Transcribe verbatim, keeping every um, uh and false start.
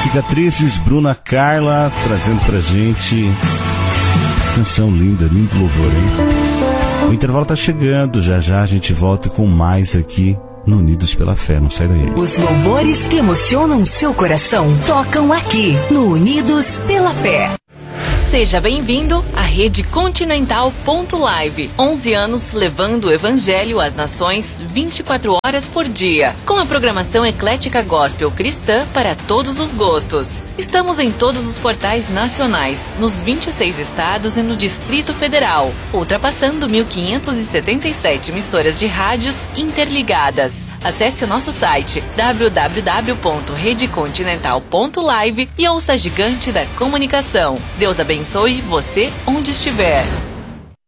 Cicatrizes, Bruna Carla, trazendo pra gente canção linda, lindo louvor, hein? O intervalo tá chegando, já já a gente volta com mais aqui no Unidos pela Fé, não sai daí. Os louvores que emocionam seu coração tocam aqui no Unidos pela Fé. Seja bem-vindo à Rede Continental ponto live. onze anos levando o Evangelho às nações vinte e quatro horas por dia. Com a programação eclética gospel cristã para todos os gostos. Estamos em todos os portais nacionais, nos vinte e seis estados e no Distrito Federal, ultrapassando mil quinhentas e setenta e sete emissoras de rádios interligadas. Acesse o nosso site w w w ponto rede continental ponto live e ouça a gigante da comunicação. Deus abençoe você onde estiver.